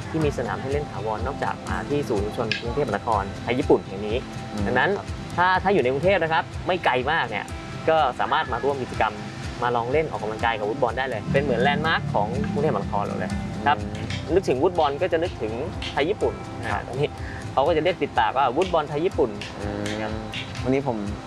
ที่มีสนามให้เล่นถาวรนอกจากที่ศูนย์ชุมชนกรุงเทพมหานครไทยญี่ปุ่นอย่างนี้ดังนั้นถ้าอยู่ในกรุงเทพนะครับไม่ไกลมากเนี่ยก็สามารถมาร่วมกิจกรรมมาลองเล่นออกกำลังกายกับฟุตบอลได้เลยเป็นเหมือนแลนด์มาร์คของกรุงเทพมหานครเราเลยครับนึกถึงฟุตบอลก็จะนึกถึงไทยญี่ปุ่นตอนนี้เขาก็จะเรียกติดปากว่าฟุตบอลไทยญี่ปุ่นวันนี้ผม